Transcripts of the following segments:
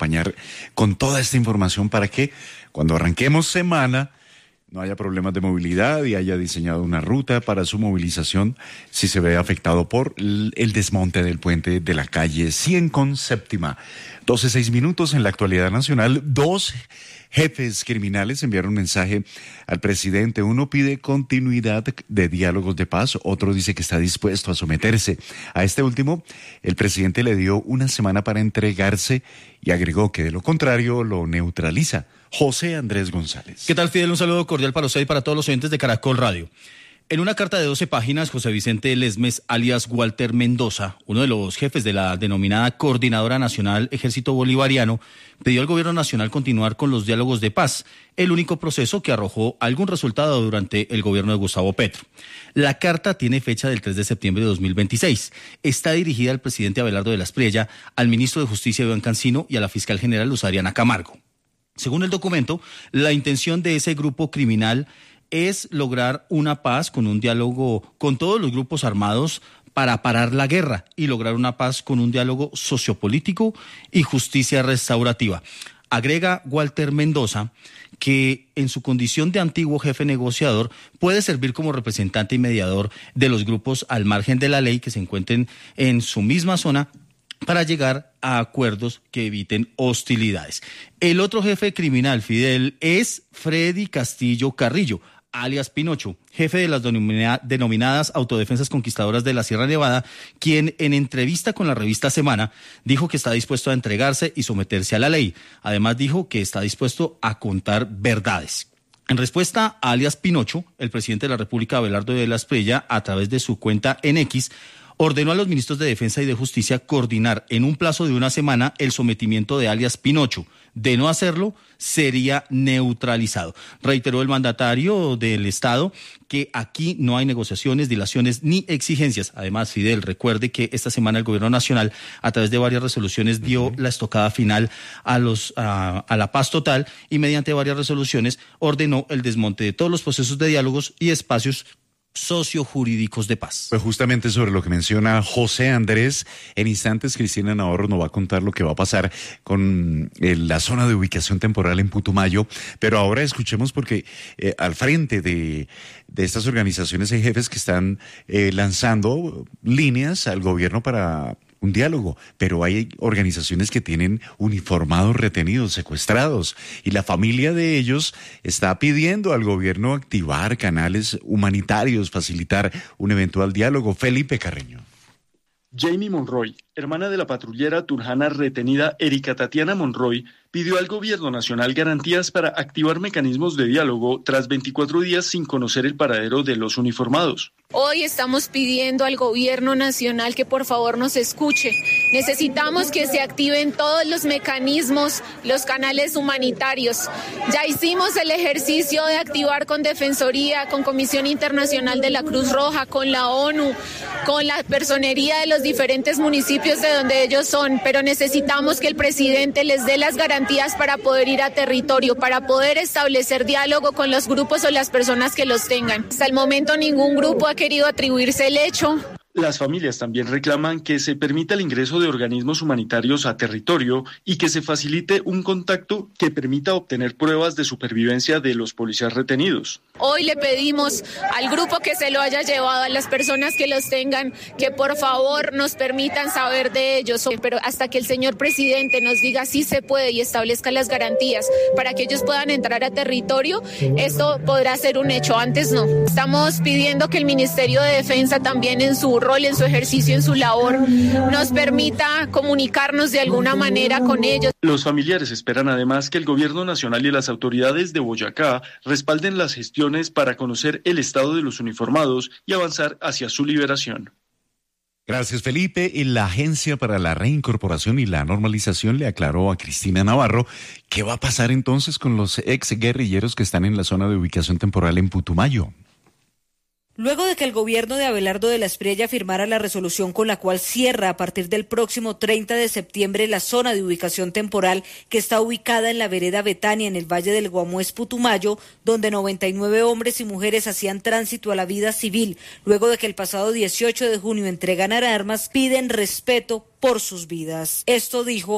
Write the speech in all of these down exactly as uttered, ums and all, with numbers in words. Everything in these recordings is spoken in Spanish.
acompañar con toda esta información para que cuando arranquemos semana no haya problemas de movilidad y haya diseñado una ruta para su movilización si se ve afectado por el desmonte del puente de la calle cien con séptima. doce seis minutos en la actualidad nacional. Dos jefes criminales enviaron un mensaje al presidente. Uno pide continuidad de diálogos de paz, otro dice que está dispuesto a someterse. A este último, el presidente le dio una semana para entregarse y agregó que de lo contrario lo neutraliza. José Andrés González. ¿Qué tal, Fidel? Un saludo cordial para usted y para todos los oyentes de Caracol Radio. En una carta de doce páginas, José Vicente Lesmes, alias Walter Mendoza, uno de los jefes de la denominada Coordinadora Nacional Ejército Bolivariano, pidió al gobierno nacional continuar con los diálogos de paz, el único proceso que arrojó algún resultado durante el gobierno de Gustavo Petro. La carta tiene fecha del tres de septiembre de dos mil veintiséis. Está dirigida al presidente Abelardo de la Espriella, al ministro de Justicia Iván Cancino y a la fiscal general Luz Ariana Camargo. Según el documento, la intención de ese grupo criminal es lograr una paz con un diálogo con todos los grupos armados para parar la guerra y lograr una paz con un diálogo sociopolítico y justicia restaurativa. Agrega Walter Mendoza que en su condición de antiguo jefe negociador puede servir como representante y mediador de los grupos al margen de la ley que se encuentren en su misma zona para llegar a acuerdos que eviten hostilidades. El otro jefe criminal, Fidel, es Freddy Castillo Carrillo, alias Pinocho, jefe de las denomina- denominadas Autodefensas Conquistadoras de la Sierra Nevada, quien en entrevista con la revista Semana dijo que está dispuesto a entregarse y someterse a la ley. Además dijo que está dispuesto a contar verdades. En respuesta a alias Pinocho, el presidente de la República, Abelardo de la Espriella, a través de su cuenta en X, ordenó a los ministros de Defensa y de Justicia coordinar en un plazo de una semana el sometimiento de alias Pinocho. De no hacerlo, sería neutralizado. Reiteró el mandatario del Estado que aquí no hay negociaciones, dilaciones ni exigencias. Además, Fidel, recuerde que esta semana el Gobierno Nacional, a través de varias resoluciones, dio uh-huh. la estocada final a, los, a, a la paz total y mediante varias resoluciones ordenó el desmonte de todos los procesos de diálogos y espacios sociojurídicos de paz. Pues justamente sobre lo que menciona José Andrés, en instantes Cristina Navarro nos va a contar lo que va a pasar con eh, la zona de ubicación temporal en Putumayo, pero ahora escuchemos porque eh, al frente de, de estas organizaciones hay jefes que están eh, lanzando líneas al gobierno para un diálogo, pero hay organizaciones que tienen uniformados retenidos, secuestrados, y la familia de ellos está pidiendo al gobierno activar canales humanitarios, facilitar un eventual diálogo. Felipe Carreño. Jamie Monroy, hermana de la patrullera turjana retenida Erika Tatiana Monroy, pidió al gobierno nacional garantías para activar mecanismos de diálogo tras veinticuatro días sin conocer el paradero de los uniformados. Hoy estamos pidiendo al gobierno nacional que por favor nos escuche. Necesitamos que se activen todos los mecanismos, los canales humanitarios. Ya hicimos el ejercicio de activar con Defensoría, con Comisión Internacional de la Cruz Roja, con la ONU, con la personería de los diferentes municipios de donde ellos son, pero necesitamos que el presidente les dé las garantías para poder ir a territorio, para poder establecer diálogo con los grupos o las personas que los tengan. Hasta el momento ningún grupo ha querido atribuirse el hecho. Las familias también reclaman que se permita el ingreso de organismos humanitarios a territorio y que se facilite un contacto que permita obtener pruebas de supervivencia de los policías retenidos. Hoy le pedimos al grupo que se lo haya llevado, a las personas que los tengan, que por favor nos permitan saber de ellos, pero hasta que el señor presidente nos diga si se puede y establezca las garantías para que ellos puedan entrar a territorio, esto podrá ser un hecho, antes no. Estamos pidiendo que el Ministerio de Defensa también en su rol, en su ejercicio, en su labor, nos permita comunicarnos de alguna manera con ellos. Los familiares esperan además que el gobierno nacional y las autoridades de Boyacá respalden las gestiones para conocer el estado de los uniformados y avanzar hacia su liberación. Gracias, Felipe. Y la Agencia para la Reincorporación y la Normalización le aclaró a Cristina Navarro qué va a pasar entonces con los ex guerrilleros que están en la zona de ubicación temporal en Putumayo. Luego de que el gobierno de Abelardo de la Espriella firmara la resolución con la cual cierra a partir del próximo treinta de septiembre la zona de ubicación temporal que está ubicada en la vereda Betania en el Valle del Guamués, Putumayo, donde noventa y nueve hombres y mujeres hacían tránsito a la vida civil, luego de que el pasado dieciocho de junio entregaran armas, piden respeto por sus vidas. Esto dijo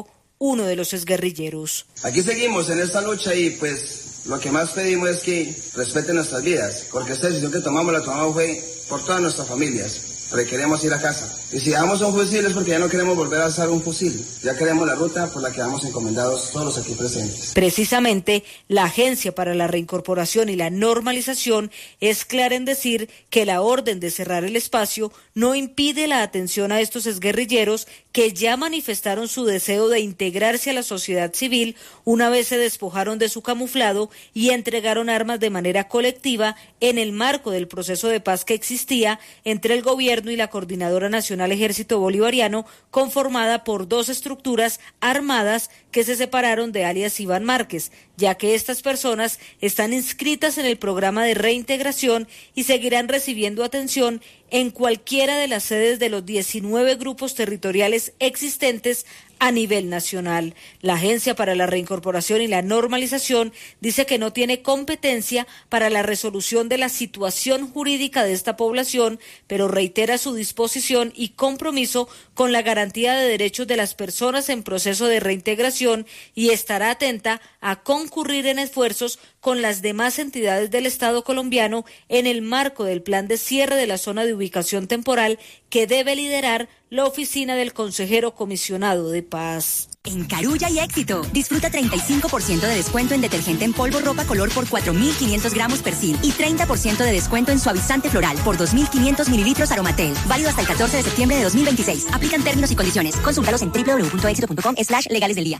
uno de los exguerrilleros. Aquí seguimos en esta lucha y pues lo que más pedimos es que respeten nuestras vidas, porque esta decisión que tomamos la tomamos fue por todas nuestras familias. Porque queremos ir a casa. Y si damos un fusil es porque ya no queremos volver a usar un fusil. Ya queremos la ruta por la que vamos encomendados todos los aquí presentes. Precisamente, la Agencia para la Reincorporación y la Normalización es clara en decir que la orden de cerrar el espacio no impide la atención a estos exguerrilleros que ya manifestaron su deseo de integrarse a la sociedad civil una vez se despojaron de su camuflado y entregaron armas de manera colectiva en el marco del proceso de paz que existía entre el gobierno y la Coordinadora Nacional Ejército Bolivariano, conformada por dos estructuras armadas que se separaron de alias Iván Márquez, ya que estas personas están inscritas en el programa de reintegración y seguirán recibiendo atención en cualquiera de las sedes de los diecinueve grupos territoriales existentes a nivel nacional. La Agencia para la Reincorporación y la Normalización dice que no tiene competencia para la resolución de la situación jurídica de esta población, pero reitera su disposición y compromiso con la garantía de derechos de las personas en proceso de reintegración y estará atenta a concurrir en esfuerzos con las demás entidades del Estado colombiano en el marco del plan de cierre de la zona de ubicación temporal que debe liderar la oficina del consejero comisionado de paz. En Carulla hay éxito. Disfruta treinta y cinco por ciento de descuento en detergente en polvo ropa color por cuatro mil quinientos gramos Persil y treinta por ciento de descuento en suavizante floral por dos mil quinientos mililitros Aromatel. Válido hasta el catorce de septiembre de dos mil veintiséis. Aplican términos y condiciones. Consúltalos en doble u doble u doble u punto éxito punto com slash legales del día.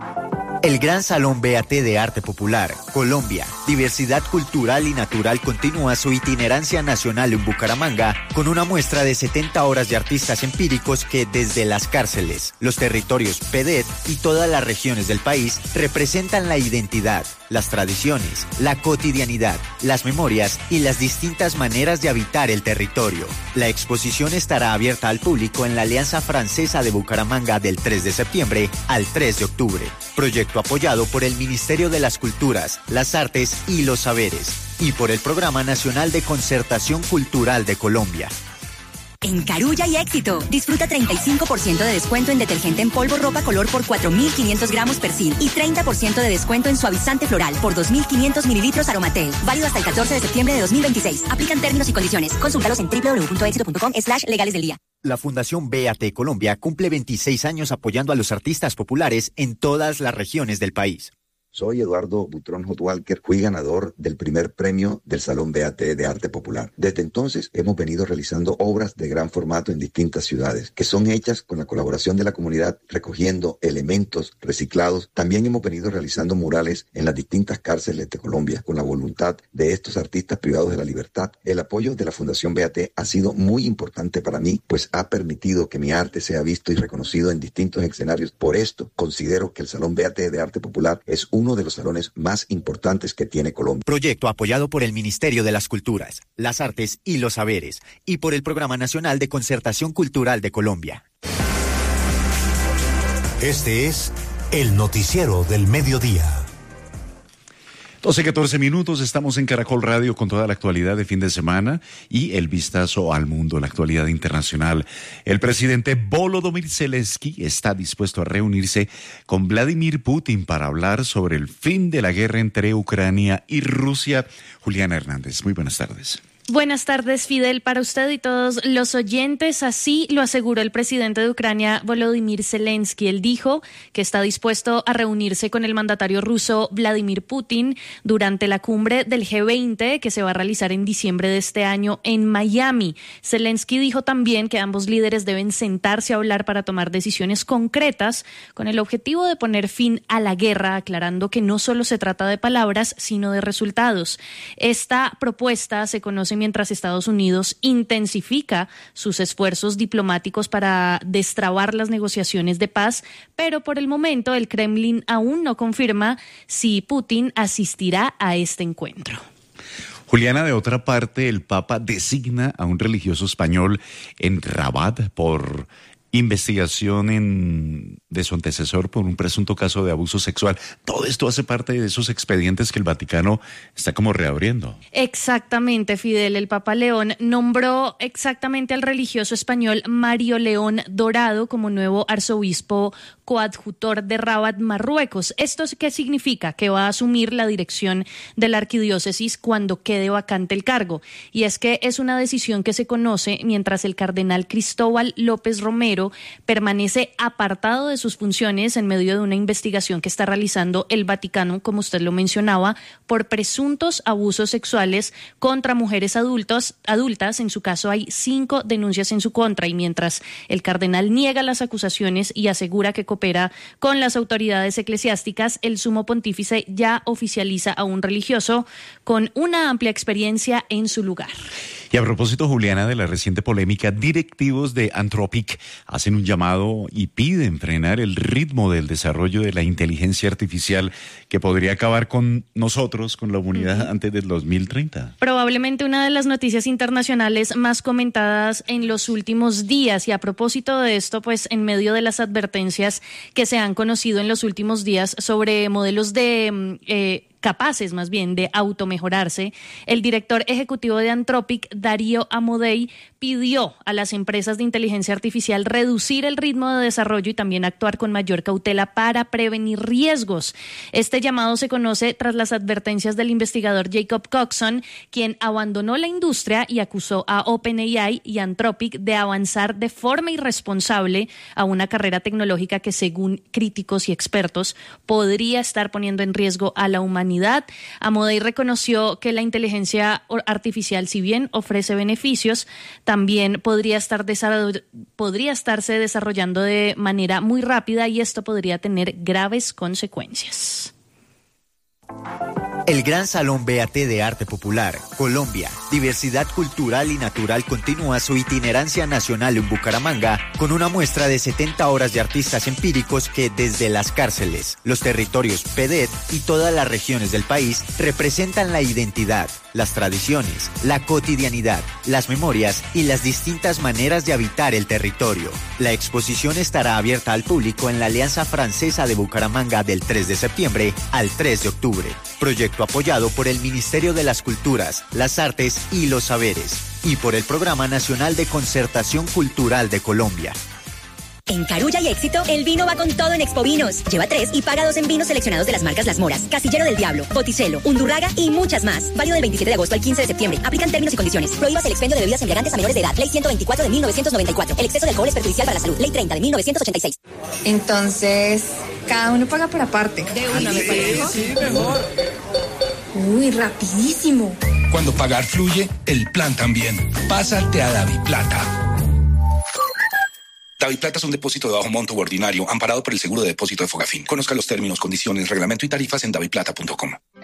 El Gran Salón B A T de Arte Popular, Colombia, Diversidad Cultural y Natural continúa su itinerancia nacional en Bucaramanga con una muestra de setenta horas de artistas empíricos que desde las cárceles, los territorios P E D E T y todas las regiones del país representan la identidad, las tradiciones, la cotidianidad, las memorias y las distintas maneras de habitar el territorio. La exposición estará abierta al público en la Alianza Francesa de Bucaramanga del tres de septiembre al tres de octubre. Proyecto apoyado por el Ministerio de las Culturas, las Artes y los Saberes y por el Programa Nacional de Concertación Cultural de Colombia. En Carulla hay éxito. Disfruta treinta y cinco por ciento de descuento en detergente en polvo ropa color por cuatro mil quinientos gramos Persil y treinta por ciento de descuento en suavizante floral por dos mil quinientos mililitros Aromatel. Válido hasta el catorce de septiembre de dos mil veintiséis. Aplican términos y condiciones. Consúltalos en doble u doble u doble u punto éxito punto com slash legales del día. La Fundación B A T Colombia cumple veintiséis años apoyando a los artistas populares en todas las regiones del país. Soy Eduardo Butrón Hotwalker, fui ganador del primer premio del Salón B A T de Arte Popular. Desde entonces hemos venido realizando obras de gran formato en distintas ciudades, que son hechas con la colaboración de la comunidad, recogiendo elementos reciclados. También hemos venido realizando murales en las distintas cárceles de Colombia, con la voluntad de estos artistas privados de la libertad. El apoyo de la Fundación B A T ha sido muy importante para mí, pues ha permitido que mi arte sea visto y reconocido en distintos escenarios. Por esto, considero que el Salón B A T de Arte Popular es un uno de los salones más importantes que tiene Colombia. Proyecto apoyado por el Ministerio de las Culturas, las Artes y los Saberes y por el Programa Nacional de Concertación Cultural de Colombia. Este es el noticiero del mediodía. doce, catorce minutos, estamos en Caracol Radio con toda la actualidad de fin de semana y el vistazo al mundo, la actualidad internacional. El presidente Volodymyr Zelensky está dispuesto a reunirse con Vladimir Putin para hablar sobre el fin de la guerra entre Ucrania y Rusia. Juliana Hernández, muy buenas tardes. Buenas tardes, Fidel, para usted y todos los oyentes. Así lo aseguró el presidente de Ucrania, Volodymyr Zelensky. Él dijo que está dispuesto a reunirse con el mandatario ruso Vladimir Putin durante la cumbre del G veinte que se va a realizar en diciembre de este año en Miami. Zelensky dijo también que ambos líderes deben sentarse a hablar para tomar decisiones concretas con el objetivo de poner fin a la guerra, aclarando que no solo se trata de palabras, sino de resultados. Esta propuesta se conoce mientras Estados Unidos intensifica sus esfuerzos diplomáticos para destrabar las negociaciones de paz, pero por el momento el Kremlin aún no confirma si Putin asistirá a este encuentro. Juliana, de otra parte, el Papa designa a un religioso español en Rabat por investigación en, de su antecesor por un presunto caso de abuso sexual. Todo esto hace parte de esos expedientes que el Vaticano está como reabriendo. Exactamente, Fidel. El Papa León nombró exactamente al religioso español Mario León Dorado como nuevo arzobispo coadjutor de Rabat, Marruecos. ¿Esto qué significa? Que va a asumir la dirección de la arquidiócesis cuando quede vacante el cargo. Y es que es una decisión que se conoce mientras el cardenal Cristóbal López Romero permanece apartado de sus funciones en medio de una investigación que está realizando el Vaticano, como usted lo mencionaba, por presuntos abusos sexuales contra mujeres adultos, adultas. En su caso hay cinco denuncias en su contra, y mientras el cardenal niega las acusaciones y asegura que coopera con las autoridades eclesiásticas, el sumo pontífice ya oficializa a un religioso con una amplia experiencia en su lugar. Y a propósito, Juliana, de la reciente polémica, directivos de Anthropic hacen un llamado y piden frenar el ritmo del desarrollo de la inteligencia artificial que podría acabar con nosotros, con la humanidad, uh-huh. antes del dos mil treinta. Probablemente una de las noticias internacionales más comentadas en los últimos días. Y a propósito de esto, pues en medio de las advertencias que se han conocido en los últimos días sobre modelos de... Eh, capaces más bien de automejorarse, el director ejecutivo de Anthropic, Darío Amodei, pidió a las empresas de inteligencia artificial reducir el ritmo de desarrollo y también actuar con mayor cautela para prevenir riesgos. Este llamado se conoce tras las advertencias del investigador Jacob Coxon, quien abandonó la industria y acusó a OpenAI y Anthropic de avanzar de forma irresponsable a una carrera tecnológica que, según críticos y expertos, podría estar poniendo en riesgo a la humanidad. Amodei reconoció que la inteligencia artificial, si bien ofrece beneficios, también podría estar desarroll- podría estarse desarrollando de manera muy rápida, y esto podría tener graves consecuencias. El Gran Salón B A T de Arte Popular, Colombia, Diversidad Cultural y Natural continúa su itinerancia nacional en Bucaramanga con una muestra de setenta horas de artistas empíricos que desde las cárceles, los territorios P D E T y todas las regiones del país representan la identidad, las tradiciones, la cotidianidad, las memorias y las distintas maneras de habitar el territorio. La exposición estará abierta al público en la Alianza Francesa de Bucaramanga del tres de septiembre al tres de octubre. Proyecto apoyado por el Ministerio de las Culturas, las Artes y los Saberes y por el Programa Nacional de Concertación Cultural de Colombia. En Carulla y Éxito, el vino va con todo en Expovinos. Lleva tres y paga dos en vinos seleccionados de las marcas Las Moras, Casillero del Diablo, Botticelo, Undurraga y muchas más. Válido del veintisiete de agosto al quince de septiembre. Aplican términos y condiciones. Prohíbas el expendio de bebidas embriagantes a menores de edad. Ley ciento veinticuatro de mil novecientos noventa y cuatro. El exceso de alcohol es perjudicial para la salud. Ley treinta de mil novecientos ochenta y seis. Entonces, cada uno paga por aparte. De una, me parece. Sí, mejor. Uy, rapidísimo. Cuando pagar fluye, el plan también. Pásate a DaviPlata. DaviPlata es un depósito de bajo monto u ordinario amparado por el seguro de depósito de Fogafín. Conozca los términos, condiciones, reglamento y tarifas en daviplata punto com.